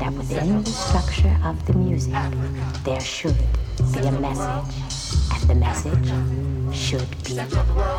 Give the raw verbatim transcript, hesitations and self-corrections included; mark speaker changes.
Speaker 1: that within the structure of the music there should be a message, and the message should be